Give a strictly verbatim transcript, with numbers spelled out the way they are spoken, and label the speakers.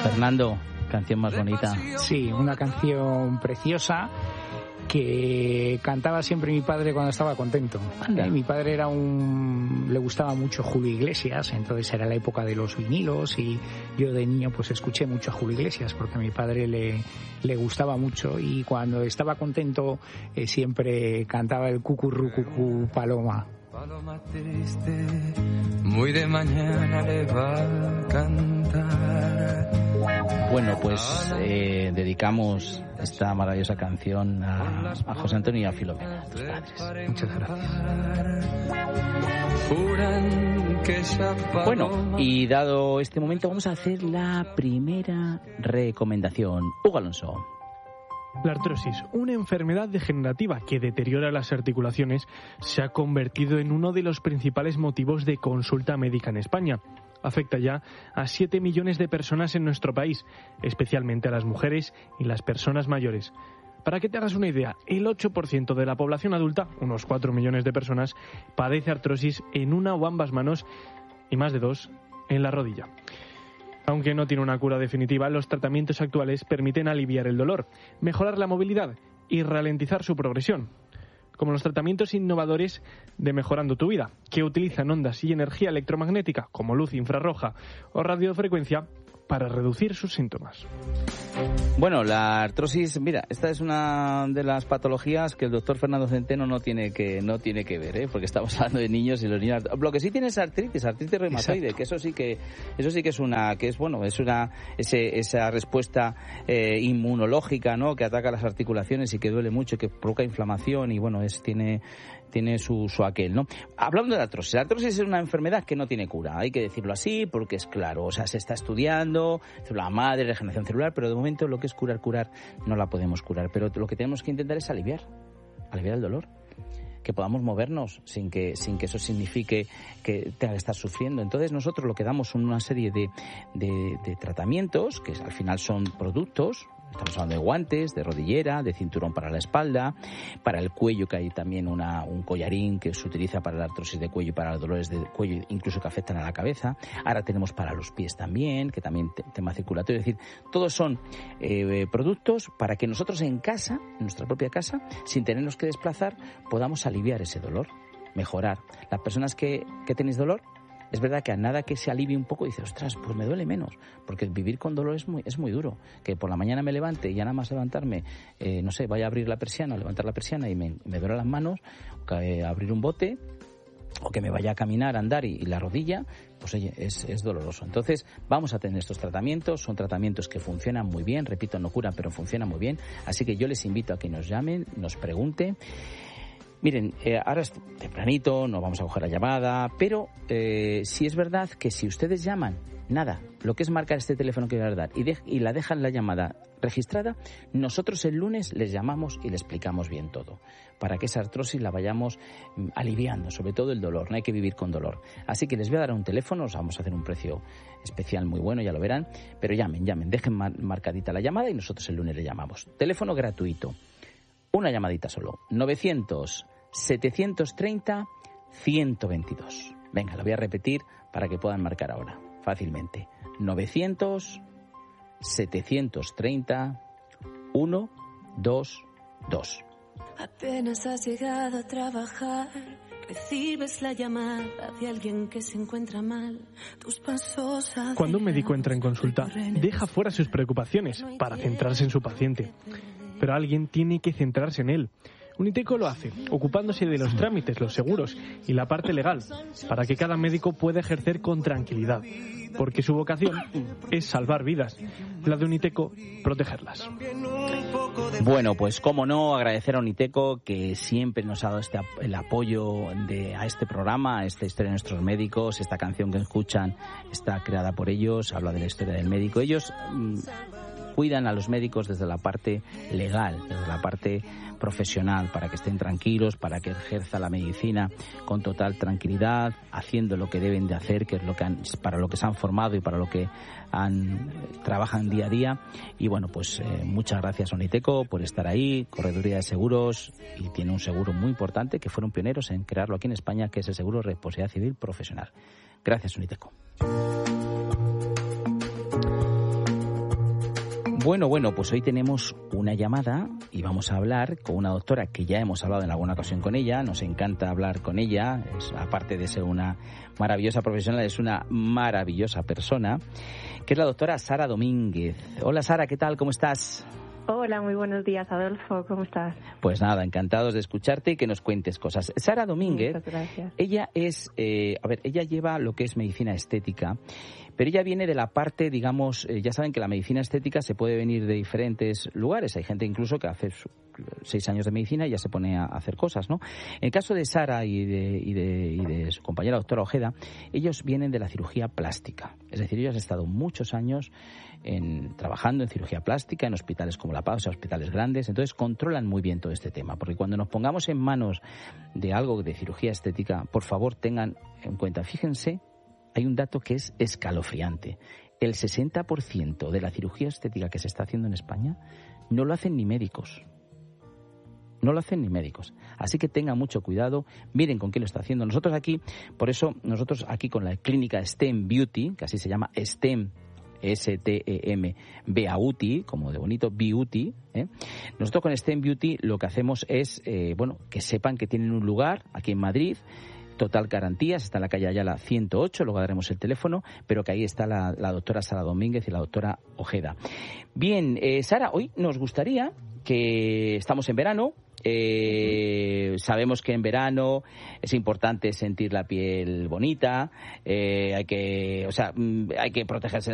Speaker 1: Fernando, canción más bonita.
Speaker 2: Sí, una canción preciosa que cantaba siempre mi padre cuando estaba contento. Eh, mi padre era un le gustaba mucho Julio Iglesias, entonces era la época de los vinilos y yo de niño pues escuché mucho a Julio Iglesias porque a mi padre le, le gustaba mucho y cuando estaba contento eh, siempre cantaba el cucurru cucú paloma.
Speaker 3: Paloma triste, muy de mañana le va a cantar.
Speaker 1: Bueno, pues eh, dedicamos esta maravillosa canción a, a José Antonio y a Filomena, tus padres.
Speaker 2: Muchas gracias.
Speaker 1: Bueno, y dado este momento vamos a hacer la primera recomendación. Hugo Alonso.
Speaker 4: La artrosis, una enfermedad degenerativa que deteriora las articulaciones, se ha convertido en uno de los principales motivos de consulta médica en España. Afecta ya a siete millones de personas en nuestro país, especialmente a las mujeres y las personas mayores. Para que te hagas una idea, el ocho por ciento de la población adulta, unos cuatro millones de personas, padece artrosis en una o ambas manos y más de dos en la rodilla. Aunque no tiene una cura definitiva, los tratamientos actuales permiten aliviar el dolor, mejorar la movilidad y ralentizar su progresión, como los tratamientos innovadores de Mejorando tu Vida, que utilizan ondas y energía electromagnética, como luz infrarroja o radiofrecuencia, para reducir sus síntomas.
Speaker 1: Bueno, la artrosis, mira, esta es una de las patologías que el doctor Fernando Centeno no tiene que no tiene que ver, ¿eh? Porque estamos hablando de niños y los niños. Lo que sí tiene es artritis, artritis reumatoide, que eso sí que eso sí que es una que es bueno, es una ese, esa respuesta eh, inmunológica, ¿no? Que ataca las articulaciones y que duele mucho, y que provoca inflamación y bueno, es tiene tiene su, su aquel, ¿no? Hablando de la artrosis, la artrosis es una enfermedad que no tiene cura, hay que decirlo así, porque es claro, o sea, se está estudiando, la madre, regeneración celular, pero de momento lo que es curar, curar, no la podemos curar, pero lo que tenemos que intentar es aliviar, aliviar el dolor, que podamos movernos sin que sin que eso signifique que tenga que estar sufriendo. Entonces nosotros lo que damos son una serie de, de, de tratamientos, que al final son productos. Estamos hablando de guantes, de rodillera, de cinturón para la espalda, para el cuello, que hay también una, un collarín que se utiliza para la artrosis de cuello y para los dolores de cuello, incluso que afectan a la cabeza. Ahora tenemos para los pies también, que también tema circulatorio. Es decir, todos son eh, productos para que nosotros en casa, en nuestra propia casa, sin tenernos que desplazar, podamos aliviar ese dolor, mejorar. Las personas que, que tenéis dolor, es verdad que a nada que se alivie un poco, dice, ostras, pues me duele menos, porque vivir con dolor es muy es muy duro. Que por la mañana me levante y ya nada más levantarme, eh, no sé, vaya a abrir la persiana, levantar la persiana y me, me duele las manos, que, eh, abrir un bote, o que me vaya a caminar, a andar y, y la rodilla, pues oye, es, es doloroso. Entonces vamos a tener estos tratamientos, son tratamientos que funcionan muy bien, repito, no curan, pero funcionan muy bien. Así que yo les invito a que nos llamen, nos pregunten. Miren, eh, ahora es tempranito, no vamos a coger la llamada, pero eh, sí es verdad que si ustedes llaman, nada, lo que es marcar este teléfono que voy a dar y, de, y la dejan la llamada registrada, nosotros el lunes les llamamos y les explicamos bien todo, para que esa artrosis la vayamos aliviando, sobre todo el dolor, no hay que vivir con dolor. Así que les voy a dar un teléfono, os vamos a hacer un precio especial muy bueno, ya lo verán, pero llamen, llamen, dejen mar- marcadita la llamada y nosotros el lunes le llamamos. Teléfono gratuito, una llamadita solo, novecientos, setecientos treinta, ciento veintidós. Venga, lo voy a repetir para que puedan marcar ahora, fácilmente. novecientos, setecientos treinta, ciento veintidós.
Speaker 5: Apenas has llegado a trabajar, recibes la llamada de alguien que se encuentra mal. Tus pasos
Speaker 4: Cuando un médico entra en consulta, deja fuera sus preocupaciones para centrarse en su paciente. Pero alguien tiene que centrarse en él. Uniteco lo hace, ocupándose de los trámites, los seguros y la parte legal, para que cada médico pueda ejercer con tranquilidad, porque su vocación es salvar vidas, la de Uniteco, protegerlas.
Speaker 1: Bueno, pues cómo no, agradecer a Uniteco, que siempre nos ha dado este, el apoyo de, a este programa, a esta historia de nuestros médicos. Esta canción que escuchan está creada por ellos, habla de la historia del médico. Ellos mmm, cuidan a los médicos desde la parte legal, desde la parte profesional, para que estén tranquilos, para que ejerza la medicina con total tranquilidad, haciendo lo que deben de hacer, que es lo que han, para lo que se han formado y para lo que han, trabajan día a día. Y bueno, pues eh, muchas gracias a Uniteco por estar ahí, Correduría de Seguros, y tiene un seguro muy importante que fueron pioneros en crearlo aquí en España, que es el seguro de responsabilidad civil profesional. Gracias, Uniteco. Bueno, bueno, pues hoy tenemos una llamada y vamos a hablar con una doctora que ya hemos hablado en alguna ocasión con ella. Nos encanta hablar con ella. Es, aparte de ser una maravillosa profesional, es una maravillosa persona, que es la doctora Sara Domínguez. Hola Sara, ¿qué tal? ¿Cómo estás?
Speaker 6: Hola, muy buenos días, Adolfo. ¿Cómo estás?
Speaker 1: Pues nada, encantados de escucharte y que nos cuentes cosas. Sara Domínguez,
Speaker 6: muchas gracias. Ella
Speaker 1: es, eh, a ver, ella lleva lo que es medicina estética, pero ella viene de la parte, digamos, eh, ya saben que la medicina estética se puede venir de diferentes lugares. Hay gente incluso que hace su, seis años de medicina y ya se pone a hacer cosas, ¿no? En el caso de Sara y de, y de, y de su compañera doctora Ojeda, ellos vienen de la cirugía plástica. Es decir, ellos han estado muchos años en, trabajando en cirugía plástica, en hospitales como La Paz, o sea, hospitales grandes. Entonces controlan muy bien todo este tema, porque cuando nos pongamos en manos de algo de cirugía estética, por favor tengan en cuenta, fíjense, hay un dato que es escalofriante. El sesenta por ciento de la cirugía estética que se está haciendo en España no lo hacen ni médicos. No lo hacen ni médicos. Así que tengan mucho cuidado, miren con quién lo está haciendo. Nosotros aquí, por eso, nosotros aquí con la clínica STEM Beauty, que así se llama STEM, S T E M B A U T I, como de bonito, Beauty, ¿eh? Nosotros con STEM Beauty lo que hacemos es, eh, bueno, que sepan que tienen un lugar aquí en Madrid, total garantías, está en la calle Ayala ciento ocho, luego daremos el teléfono, pero que ahí está la, la doctora Sara Domínguez y la doctora Ojeda. Bien, eh, Sara, hoy nos gustaría, que estamos en verano, eh, sabemos que en verano es importante sentir la piel bonita, eh, hay que, o sea, hay que protegerse